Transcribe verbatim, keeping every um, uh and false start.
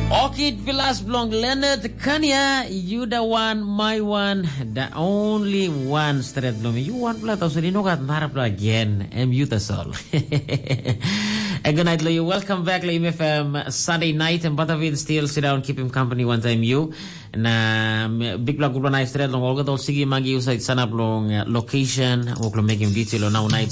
Orchid Villas Blong Leonard Kanya, you the one, my one, the only one straight bloom. You want pala tau sini nokat narap la again. M U tasol. And good night, you. Welcome back, M F M Sunday night, and Batavid still sit down, keep him company one time you. Na big block group na straight long. Olga tol sige magi usay sanap long location. Oklo make him detail on now night.